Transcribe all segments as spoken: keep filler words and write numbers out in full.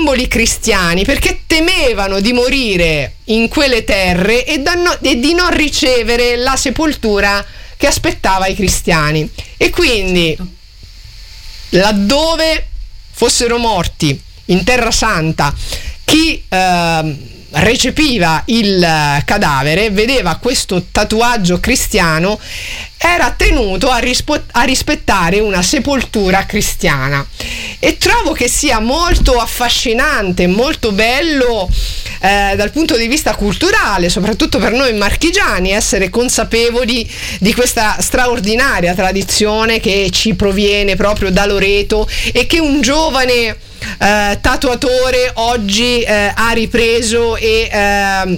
simboli cristiani perché temevano di morire in quelle terre e, danno, e di non ricevere la sepoltura che aspettava i cristiani. E quindi, laddove fossero morti in Terra Santa chi eh, recepiva il cadavere, vedeva questo tatuaggio cristiano, era tenuto a, rispo- a rispettare una sepoltura cristiana. E trovo che sia molto affascinante, molto bello eh, dal punto di vista culturale, soprattutto per noi marchigiani, essere consapevoli di questa straordinaria tradizione che ci proviene proprio da Loreto e che un giovane eh, tatuatore oggi eh, ha ripreso e eh,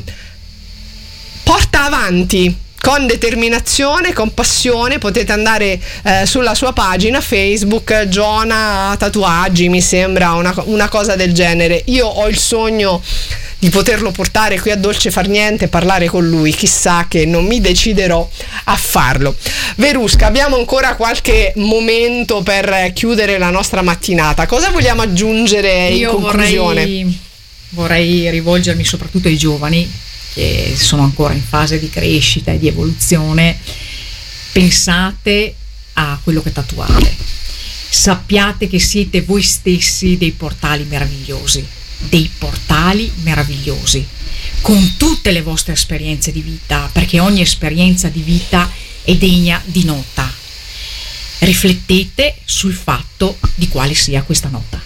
porta avanti con determinazione, con passione. Potete andare eh, sulla sua pagina Facebook, Giona Tatuaggi, mi sembra una, una cosa del genere. Io ho il sogno di poterlo portare qui a Dolce Far Niente e parlare con lui, chissà che non mi deciderò a farlo. Verusca, abbiamo ancora qualche momento per chiudere la nostra mattinata. Cosa vogliamo aggiungere in Io conclusione? Vorrei, vorrei rivolgermi soprattutto ai giovani che sono ancora in fase di crescita e di evoluzione. Pensate a quello che tatuate, sappiate che siete voi stessi dei portali meravigliosi, dei portali meravigliosi, con tutte le vostre esperienze di vita, perché ogni esperienza di vita è degna di nota. Riflettete sul fatto di quale sia questa nota.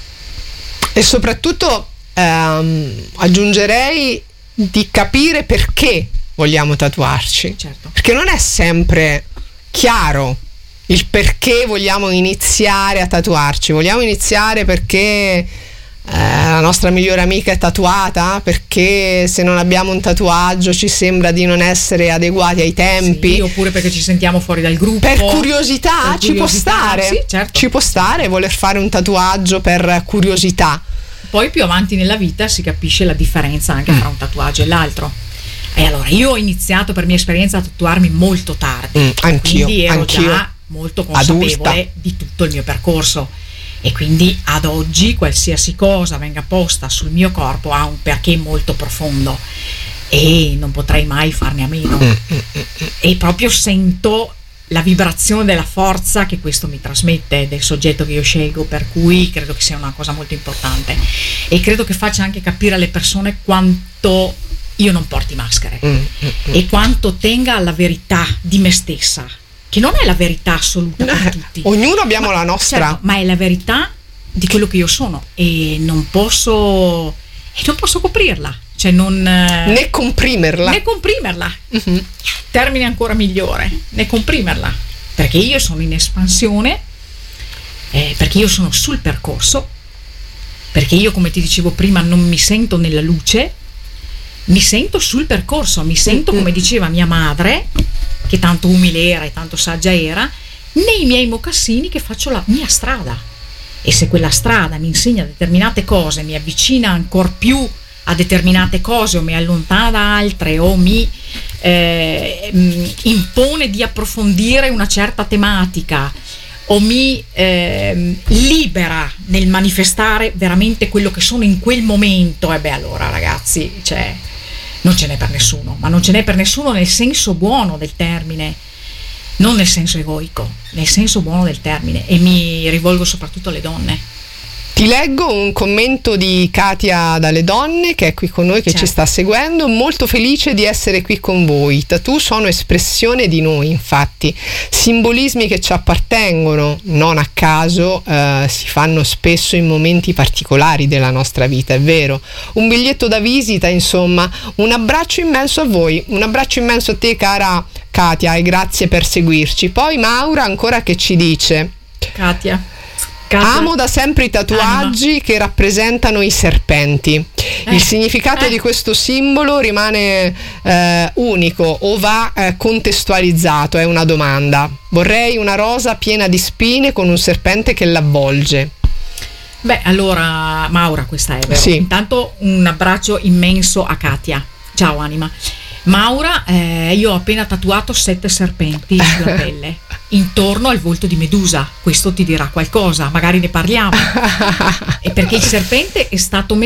E soprattutto ehm, aggiungerei di capire perché vogliamo tatuarci. Certo. Perché non è sempre chiaro il perché vogliamo iniziare a tatuarci. Vogliamo iniziare perché eh, la nostra migliore amica è tatuata, perché se non abbiamo un tatuaggio ci sembra di non essere adeguati ai tempi, sì, oppure perché ci sentiamo fuori dal gruppo. Per curiosità, per ci curiosità, può stare, sì, certo. Ci può stare voler fare un tatuaggio per curiosità. Poi più avanti nella vita si capisce la differenza anche tra un tatuaggio e l'altro. E allora io ho iniziato per mia esperienza a tatuarmi molto tardi, mm, anch'io, quindi ero anch'io. già molto consapevole Adulta. di tutto il mio percorso, e quindi ad oggi qualsiasi cosa venga posta sul mio corpo ha un perché molto profondo e non potrei mai farne a meno. Mm, mm, mm. E proprio sento la vibrazione della forza che questo mi trasmette del soggetto che io scelgo, per cui credo che sia una cosa molto importante e credo che faccia anche capire alle persone quanto io non porti maschere mm, mm, e quanto tenga alla verità di me stessa, che non è la verità assoluta per Eh, tutti, ognuno abbiamo ma, la nostra, certo, ma è la verità di quello che io sono e non posso e non posso coprirla, cioè non né comprimerla né comprimerla. mm-hmm. Termine ancora migliore, né comprimerla, perché io sono in espansione, eh, perché io sono sul percorso, perché io, come ti dicevo prima, non mi sento nella luce, mi sento sul percorso, mi sento, come diceva mia madre, che tanto umile era e tanto saggia era, nei miei mocassini che faccio la mia strada, e se quella strada mi insegna determinate cose, mi avvicina ancor più a determinate cose o mi allontana da altre o mi eh, impone di approfondire una certa tematica o mi eh, libera nel manifestare veramente quello che sono in quel momento, e beh allora ragazzi, cioè, non ce n'è per nessuno, ma non ce n'è per nessuno nel senso buono del termine, non nel senso egoico, nel senso buono del termine, e mi rivolgo soprattutto alle donne. Ti leggo un commento di Katia dalle Donne, che è qui con noi, che certo. ci sta seguendo. Molto felice di essere qui con voi. I tattoo sono espressione di noi, infatti, simbolismi che ci appartengono, non a caso eh, si fanno spesso in momenti particolari della nostra vita, è vero. Un biglietto da visita, insomma. Un abbraccio immenso a voi, un abbraccio immenso a te, cara Katia, e grazie per seguirci. Poi Maura ancora che ci dice: Katia, Katia. Amo da sempre i tatuaggi Anima. Che rappresentano i serpenti. Eh, Il significato eh. di questo simbolo rimane eh, unico o va eh, contestualizzato? È una domanda. Vorrei una rosa piena di spine con un serpente che l'avvolge. Beh, allora Maura, questa è vero. Sì. Intanto un abbraccio immenso a Katia. Ciao anima. Maura, eh, io ho appena tatuato sette serpenti sulla pelle intorno al volto di Medusa. Questo ti dirà qualcosa, magari ne parliamo. E perché il serpente è stato